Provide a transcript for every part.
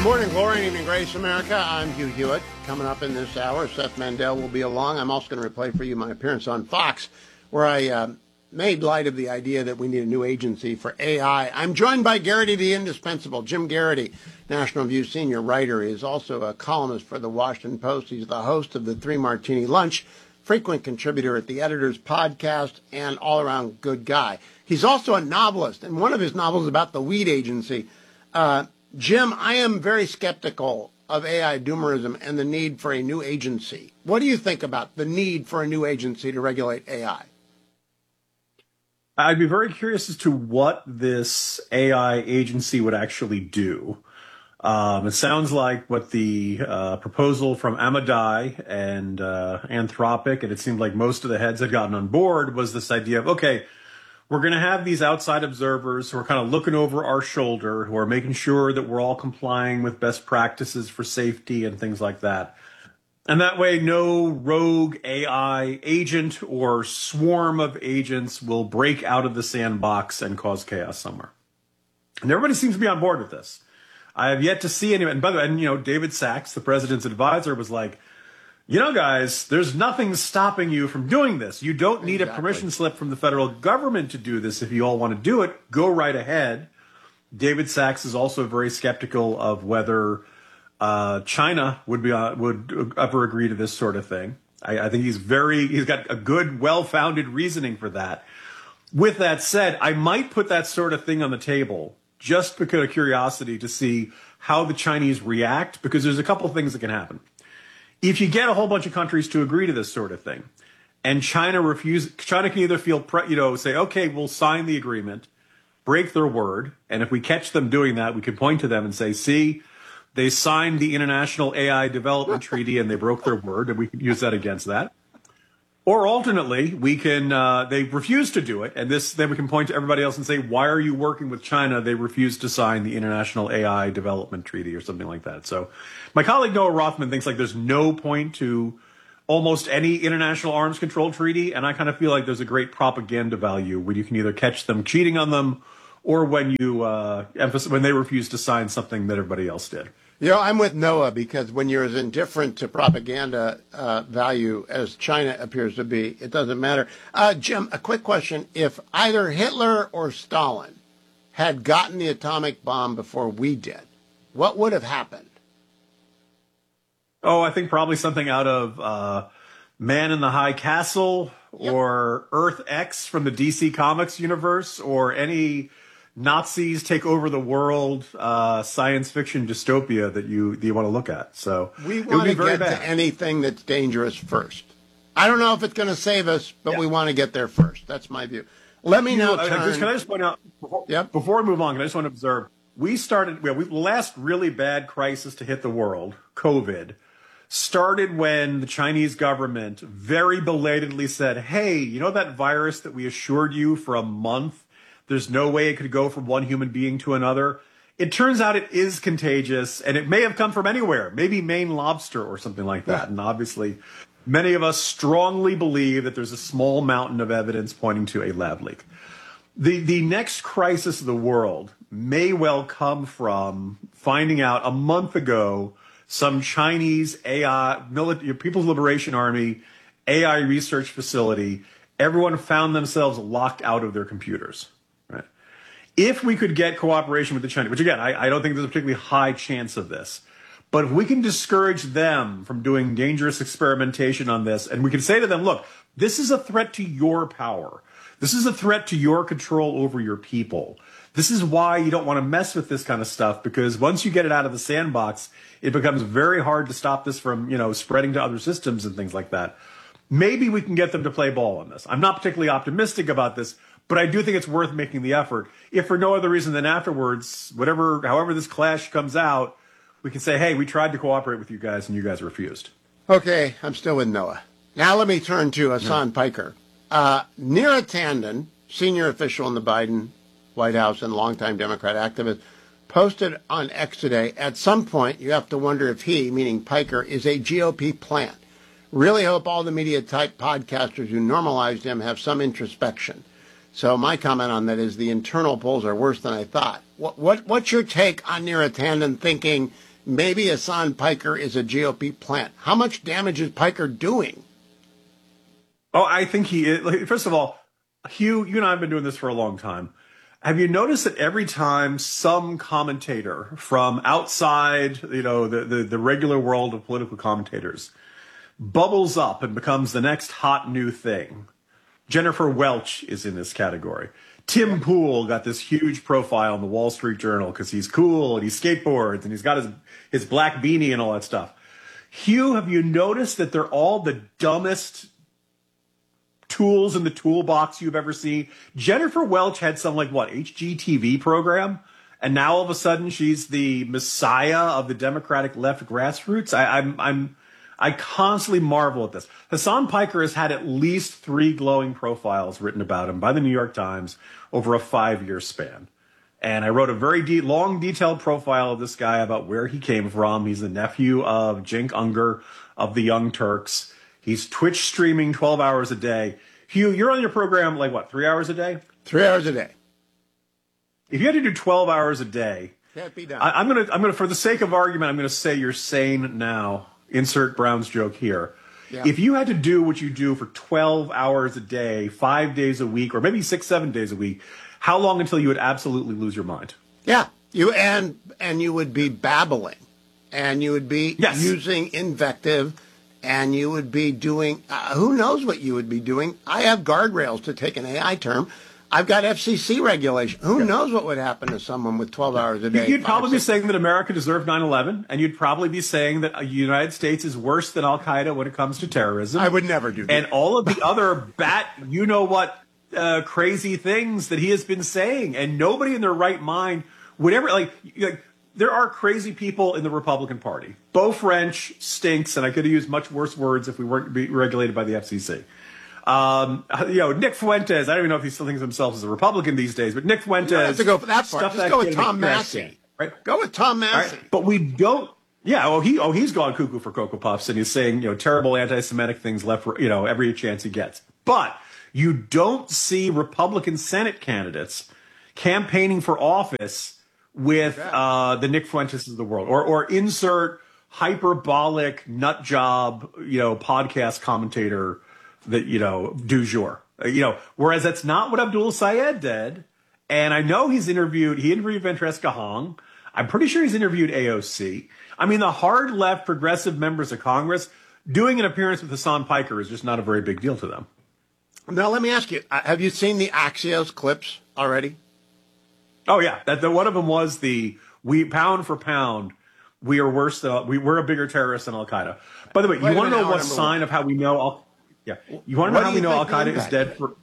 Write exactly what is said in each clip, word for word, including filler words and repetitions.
Morning glory and evening grace, America. I'm Hugh Hewitt. Coming up in this hour, Seth Mandel will be along. I'm also going to replay for you my appearance on Fox, where I uh, made light of the idea that we need a new agency for A I. I'm joined by Garrity the Indispensable. Jim Garrity, National Review senior writer, is also a columnist for the Washington Post. He's the host of the Three Martini Lunch, frequent contributor at the Editor's Podcast, and all-around good guy. He's also a novelist, and one of his novels is about the weed agency. Uh, Jim, I am very skeptical of A I doomerism and the need for a new agency. What do you think about the need for a new agency to regulate A I? I'd be very curious as to what this A I agency would actually do. Um, it sounds like what the uh, proposal from Amadai and uh, Anthropic, and it seemed like most of the heads had gotten on board, was this idea of, okay, we're going to have these outside observers who are kind of looking over our shoulder, who are making sure that we're all complying with best practices for safety and things like that. And that way, no rogue A I agent or swarm of agents will break out of the sandbox and cause chaos somewhere. And everybody seems to be on board with this. I have yet to see anyone. And by the way, and, you know, David Sachs, the president's advisor, was like, you know, guys, there's nothing stopping you from doing this. You don't need exactly. a permission slip from the federal government to do this. If you all want to do it, go right ahead. David Sachs is also very skeptical of whether uh, China would be uh, would ever agree to this sort of thing. I, I think he's very he's got a good, well-founded reasoning for that. With that said, I might put that sort of thing on the table just because of curiosity to see how the Chinese react, because there's a couple of things that can happen. If you get a whole bunch of countries to agree to this sort of thing, and China refuse, China can either feel, pre, you know, say, okay, we'll sign the agreement, break their word, and if we catch them doing that, we can point to them and say, see, they signed the International A I Development Treaty and they broke their word, and we can use that against that. Or alternately, we can, uh, they refuse to do it, and this, then we can point to everybody else and say, why are you working with China? They refused to sign the International A I Development Treaty or something like that. So my colleague Noah Rothman thinks like there's no point to almost any international arms control treaty, and I kind of feel like there's a great propaganda value when you can either catch them cheating on them or when you uh, emphasize, when they refuse to sign something that everybody else did. You know, I'm with Noah, because when you're as indifferent to propaganda uh, value as China appears to be, it doesn't matter. Uh, Jim, a quick question. If either Hitler or Stalin had gotten the atomic bomb before we did, what would have happened? Oh, I think probably something out of uh, Man in the High Castle, yep. or Earth X from the D C Comics universe, or any Nazis take over the world uh, science fiction dystopia that you that you want to look at. So we want to get bad. to anything that's dangerous first. I don't know if it's going to save us, but yeah. we want to get there first. That's my view. Let me you now know, turn. Can I just point out, before, yep. before we move on, can I just want to observe, we started, well, we, the last really bad crisis to hit the world, COVID, started when the Chinese government very belatedly said, hey, you know that virus that we assured you for a month there's no way it could go from one human being to another? It turns out it is contagious, and it may have come from anywhere, maybe Maine lobster or something like that. And obviously, many of us strongly believe that there's a small mountain of evidence pointing to a lab leak. The, the next crisis of the world may well come from finding out a month ago some Chinese A I, military, People's Liberation Army, A I research facility, everyone found themselves locked out of their computers. Right. If we could get cooperation with the Chinese, which again, I, I don't think there's a particularly high chance of this, but if we can discourage them from doing dangerous experimentation on this, and we can say to them, look, this is a threat to your power. This is a threat to your control over your people. This is why you don't want to mess with this kind of stuff, because once you get it out of the sandbox, it becomes very hard to stop this from, you know, spreading to other systems and things like that. Maybe we can get them to play ball on this. I'm not particularly optimistic about this, but I do think it's worth making the effort. If for no other reason than afterwards, whatever, however this clash comes out, we can say, hey, we tried to cooperate with you guys and you guys refused. Okay, I'm still with Noah. Now let me turn to Hassan no. Piker. Uh, Neera Tanden, senior official in the Biden White House and longtime Democrat activist, posted on X today, at some point you have to wonder if he, meaning Piker, is a G O P plant. Really hope all the media-type podcasters who normalized him have some introspection. So my comment on that is the internal polls are worse than I thought. What, what What's your take on Neera Tanden thinking maybe Hassan Piker is a G O P plant. How much damage is Piker doing? Oh, I think he is. Like, first of all, Hugh, you and I have been doing this for a long time. Have you noticed that every time some commentator from outside, you know, the, the, the regular world of political commentators bubbles up and becomes the next hot new thing? Jennifer Welch is in this category. Tim Pool got this huge profile in the Wall Street Journal because he's cool and he skateboards and he's got his, his black beanie and all that stuff. Hugh, have you noticed that they're all the dumbest tools in the toolbox you've ever seen? Jennifer Welch had some, like, what, H G T V program? And now all of a sudden she's the messiah of the Democratic left grassroots? I, I'm, I'm, I constantly marvel at this. Hassan Piker has had at least three glowing profiles written about him by the New York Times over a five-year span. And I wrote a very de- long, detailed profile of this guy about where he came from. He's the nephew of Cenk Unger of the Young Turks. He's Twitch streaming twelve hours a day. Hugh, you're on your program, like, what, three hours a day? Three hours a day. If you had to do twelve hours a day, can't be done. I, I'm going to, I'm going to, for the sake of argument, I'm going to say you're sane now. Insert Brown's joke here. Yeah. If you had to do what you do for twelve hours a day, five days a week, or maybe six, seven days a week, how long until you would absolutely lose your mind? Yeah, you and and you would be babbling, and you would be yes. using invective, and you would be doing, uh, who knows what you would be doing. I have guardrails, to take an A I term. I've got F C C regulation. Who yeah. knows what would happen to someone with twelve hours a day? You'd probably five, be saying that America deserved nine eleven, and you'd probably be saying that the United States is worse than Al-Qaeda when it comes to terrorism. I would never do that. And all of the other bat, you-know-what, uh, crazy things that he has been saying. And nobody in their right mind would ever, like, like there are crazy people in the Republican Party. Bo French stinks, and I could have used much worse words if we weren't be regulated by the F C C. Um, you know, Nick Fuentes, I don't even know if he still thinks of himself as a Republican these days, but Nick Fuentes. You don't have to go for that part. Just that go with Tom Massey. Right? Go with Tom Massey. Right? But we don't, yeah, oh, he, oh, he's gone cuckoo for Cocoa Puffs, and he's saying, you know, terrible anti-Semitic things left, you know, every chance he gets. But you don't see Republican Senate candidates campaigning for office with uh, the Nick Fuentes of the world, or, or insert hyperbolic nut job, you know, podcast commentator that, you know, du jour, you know, whereas that's not what Abdul Sayed did. And I know he's interviewed, he interviewed Ventresca Hong. I'm pretty sure he's interviewed A O C. I mean, the hard left progressive members of Congress doing an appearance with Hassan Piker is just not a very big deal to them. Now, let me ask you, have you seen the Axios clips already? Oh, yeah. That the, one of them was the, we pound for pound, we are worse than, we, we're a bigger terrorist than Al-Qaeda. By the way, Wait you want to know what sign one. of how we know Al Yeah, you want to know how we know Al Qaeda is dead? For,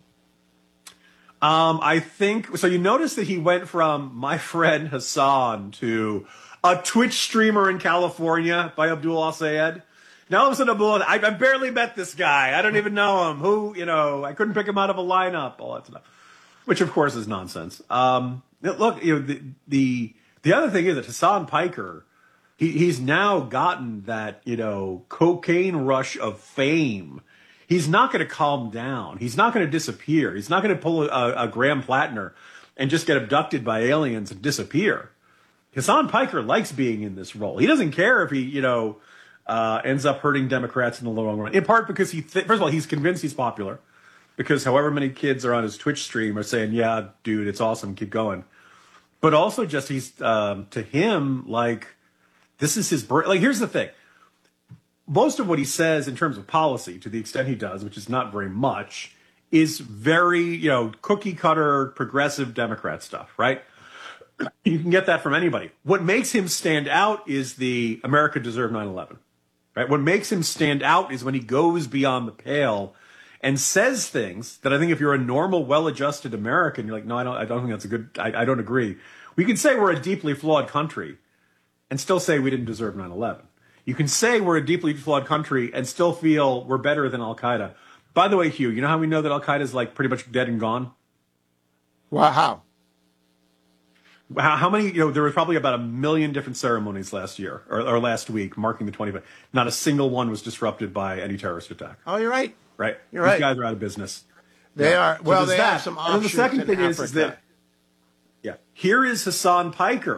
um, I think so. You notice that he went from my friend Hassan to a Twitch streamer in California by Abdul Al Sayed. Now all of a sudden, Abdul, I, I barely met this guy. I don't even know him. Who, you know, I couldn't pick him out of a lineup. All that stuff, which of course is nonsense. Um, look, you know, the the the other thing is that Hassan Piker, he, he's now gotten that, you know, cocaine rush of fame. He's not going to calm down. He's not going to disappear. He's not going to pull a, a Graham Plattner and just get abducted by aliens and disappear. Hassan Piker likes being in this role. He doesn't care if he, you know, uh, ends up hurting Democrats in the long run. In part because he, th- first of all, he's convinced he's popular because however many kids are on his Twitch stream are saying, yeah, dude, it's awesome. Keep going. But also just he's, um, to him, like, this is his, like, here's the thing. Most of what he says in terms of policy, to the extent he does, which is not very much, is very, you know, cookie cutter progressive Democrat stuff, right? You can get that from anybody. What makes him stand out is the America deserved nine eleven, right? What makes him stand out is when he goes beyond the pale and says things that I think if you're a normal, well-adjusted American, you're like, no, I don't, I don't think that's a good, I, I don't agree. We can say we're a deeply flawed country and still say we didn't deserve nine eleven. You can say we're a deeply flawed country and still feel we're better than Al-Qaeda. By the way, Hugh, you know how we know that Al-Qaeda is like pretty much dead and gone? Well, how? How, how many, you know, there were probably about a million different ceremonies last year or, or last week marking the twentieth. Not a single one was disrupted by any terrorist attack. Oh, you're right. Right? You're These right. guys are out of business. They yeah. are. Well, so they that. have some offshoots. And the second thing is, is that, yeah, here is Hassan Piker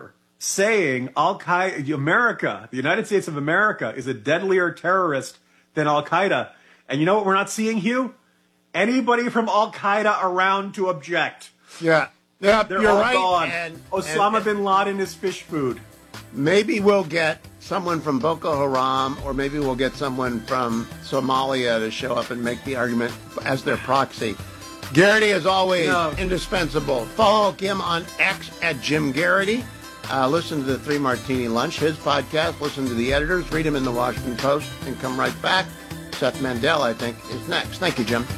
saying Al Qaeda, America, the United States of America, is a deadlier terrorist than Al Qaeda. And you know what we're not seeing, Hugh? Anybody from Al Qaeda around to object. Yeah, yeah, They're you're all right. gone. And, Osama and, bin Laden is fish food. Maybe we'll get someone from Boko Haram, or maybe we'll get someone from Somalia to show up and make the argument as their proxy. Garrity, as always, No. indispensable. Follow him on X at Jim Garrity. Uh, listen to the Three Martini Lunch, his podcast. Listen to the editors. Read him in the Washington Post and come right back. Seth Mandel, I think, is next. Thank you, Jim.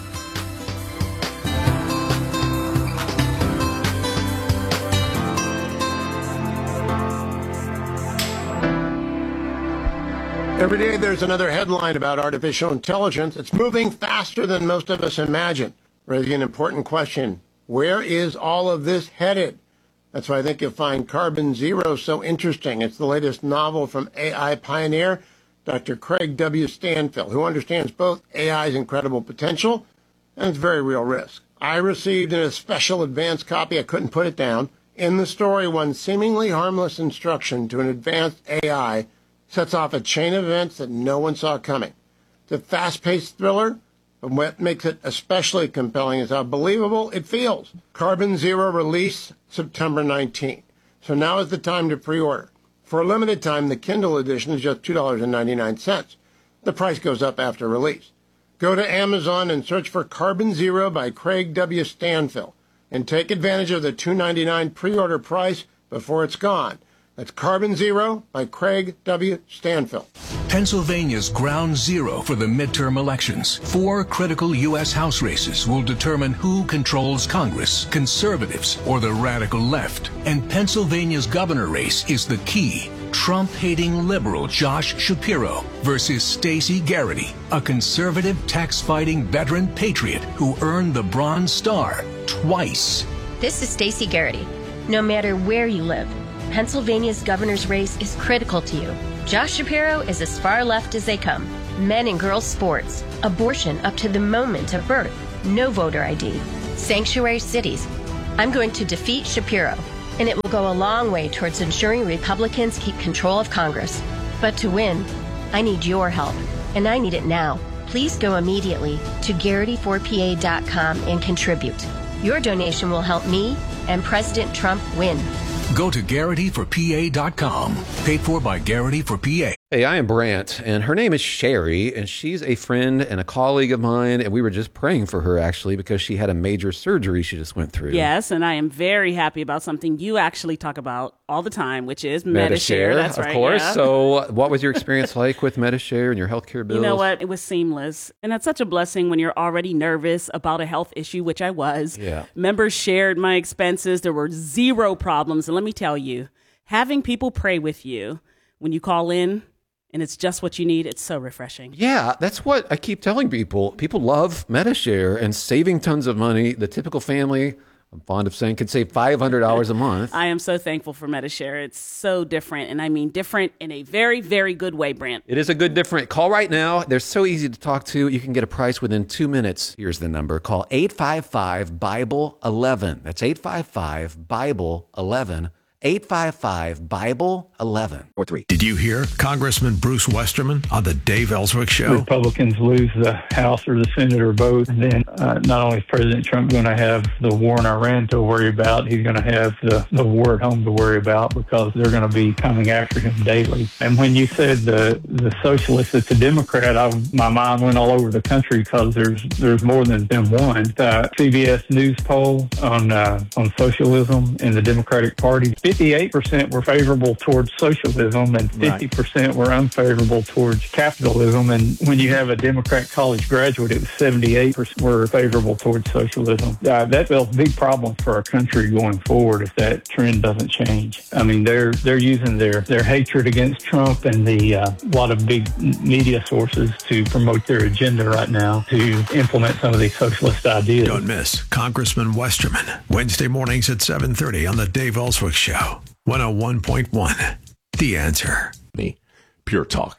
Every day there's another headline about artificial intelligence. It's moving faster than most of us imagine, raising an important question. Where is all of this headed? That's why I think you'll find Carbon Zero so interesting. It's the latest novel from A I pioneer Doctor Craig W. Stanfill, who understands both A I's incredible potential and its very real risk. I received in a special advanced copy, I couldn't put it down. In the story, one seemingly harmless instruction to an advanced A I sets off a chain of events that no one saw coming. It's a fast-paced thriller, but what makes it especially compelling is how believable it feels. Carbon Zero release September nineteenth. So now is the time to pre-order. For a limited time, the Kindle edition is just two dollars and ninety-nine cents. The price goes up after release. Go to Amazon and search for Carbon Zero by Craig W. Stanfill and take advantage of the two dollars and ninety-nine cents pre-order price before it's gone. That's Carbon Zero by Craig W. Stanfill. Pennsylvania's ground zero for the midterm elections. Four critical U S House races will determine who controls Congress, conservatives or the radical left. And Pennsylvania's governor race is the key. Trump-hating liberal Josh Shapiro versus Stacey Garrity, a conservative tax-fighting veteran patriot who earned the Bronze Star twice. This is Stacey Garrity. No matter where you live, Pennsylvania's governor's race is critical to you. Josh Shapiro is as far left as they come. Men and girls sports, abortion up to the moment of birth, no voter I D, sanctuary cities. I'm going to defeat Shapiro, and it will go a long way towards ensuring Republicans keep control of Congress. But to win, I need your help, and I need it now. Please go immediately to Garrity four P A dot com and contribute. Your donation will help me and President Trump win. Go to Garrity for P A dot com. Paid for by Garrity for P A. Hey, I am Brant, and her name is Sherry, and she's a friend and a colleague of mine, and we were just praying for her, actually, because she had a major surgery she just went through. Yes, and I am very happy about something you actually talk about all the time, which is Metashare. Metashare, That's of right, course. yeah. So what was your experience like with Metashare and your healthcare bills? You know what? It was seamless. And that's such a blessing when you're already nervous about a health issue, which I was. Yeah. Members shared my expenses. There were zero problems. And let me tell you, having people pray with you when you call in and it's just what you need, it's so refreshing. Yeah, that's what I keep telling people. People love Metashare and saving tons of money. The typical family, I'm fond of saying, could save five hundred dollars a month. I am so thankful for Metashare. It's so different, and I mean different in a very, very good way, Brant. It is a good different. Call right now. They're so easy to talk to. You can get a price within two minutes. Here's the number. Call eight five five, Bible eleven. That's eight five five, Bible eleven. eight five five, Bible eleven. Or three. Did you hear Congressman Bruce Westerman on the Dave Ellswick Show? Republicans lose the House or the Senate or both, and then uh, not only is President Trump going to have the war in Iran to worry about, he's going to have the, the war at home to worry about, because they're going to be coming after him daily. And when you said the the socialist that's a Democrat, I, my mind went all over the country, because there's there's more than been one. Uh, C B S News poll on uh, on socialism in the Democratic Party, fifty-eight percent were favorable towards socialism and fifty percent were unfavorable towards capitalism. And when you have a Democrat college graduate, it was seventy-eight percent were favorable towards socialism. Uh, that's a big problem for our country going forward if that trend doesn't change. I mean, they're they're using their, their hatred against Trump and the uh, lot of big media sources to promote their agenda right now to implement some of these socialist ideas. Don't miss Congressman Westerman, Wednesday mornings at seven thirty on the Dave Ellswick Show. one oh one point one, The Answer. Me, Pure Talk.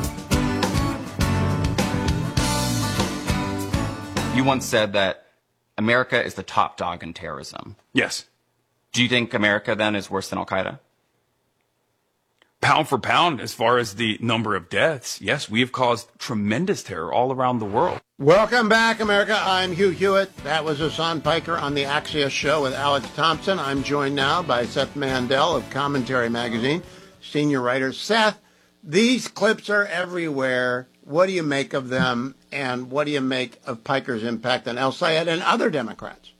You once said that America is the top dog in terrorism. Yes. Do you think America then is worse than Al-Qaeda? Pound for pound, as far as the number of deaths, yes, we have caused tremendous terror all around the world. Welcome back, America. I'm Hugh Hewitt. That was Hasan Piker on the Axios show with Alex Thompson. I'm joined now by Seth Mandel of Commentary Magazine, senior writer. Seth, these clips are everywhere. What do you make of them, and what do you make of Piker's impact on El-Sayed and other Democrats?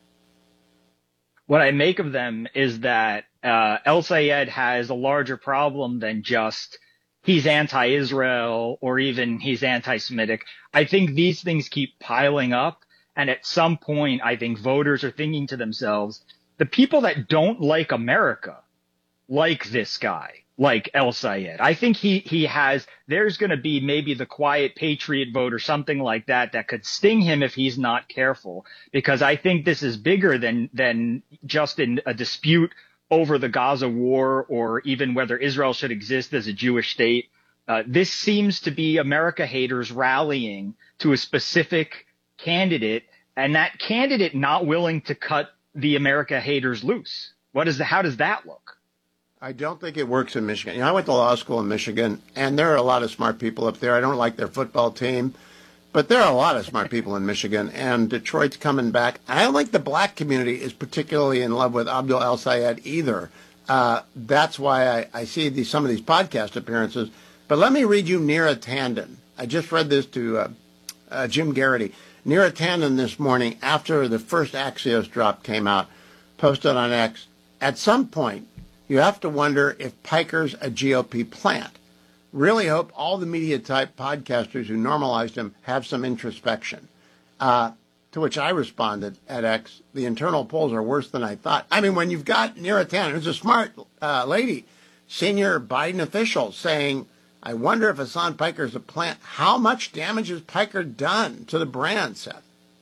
What I make of them is that uh, El-Sayed has a larger problem than just he's anti-Israel or even he's anti-Semitic. I think these things keep piling up. And at some point, I think voters are thinking to themselves, the people that don't like America like this guy, like El-Sayed. I think he, he has, there's going to be maybe the quiet patriot vote or something like that that could sting him if he's not careful, because I think this is bigger than, than just in a dispute over the Gaza war or even whether Israel should exist as a Jewish state. Uh, this seems to be America haters rallying to a specific candidate, and that candidate not willing to cut the America haters loose. What is the, how does that look? I don't think it works in Michigan. You know, I went to law school in Michigan, and there are a lot of smart people up there. I don't like their football team, but there are a lot of smart people in Michigan, and Detroit's coming back. I don't think the black community is particularly in love with Abdul El-Sayed either. Uh, that's why I, I see these, some of these podcast appearances. But let me read you Neera Tanden. I just read this to uh, uh, Jim Garrity. Neera Tanden this morning, after the first Axios drop came out, posted on X, at some point, you have to wonder if Piker's a G O P plant. Really hope all the media-type podcasters who normalized him have some introspection. Uh, to which I responded at X, the internal polls are worse than I thought. I mean, when you've got Neera Tanden, who's a smart uh, lady, senior Biden official, saying, I wonder if Hasan Piker's a plant, how much damage has Piker done to the brand, Seth?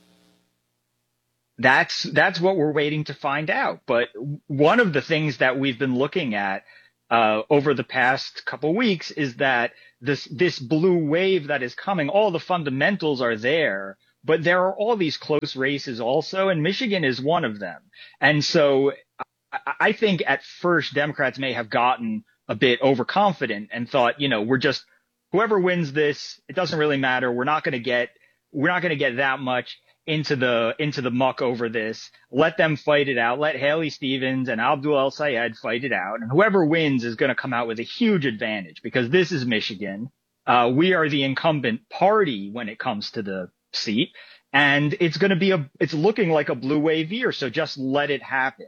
That's that's what we're waiting to find out. But one of the things that we've been looking at uh, over the past couple of weeks is that this this blue wave that is coming, all the fundamentals are there, but there are all these close races also, and Michigan is one of them. And so I, I think at first Democrats may have gotten a bit overconfident and thought, you know, we're just whoever wins this, it doesn't really matter. We're not going to get we're not going to get that much into the into the muck over this. Let them fight it out. Let Haley Stevens and Abdul El-Sayed fight it out. And whoever wins is going to come out with a huge advantage because this is Michigan. Uh, we are the incumbent party when it comes to the seat. And it's going to be a it's looking like a blue wave year. So just let it happen.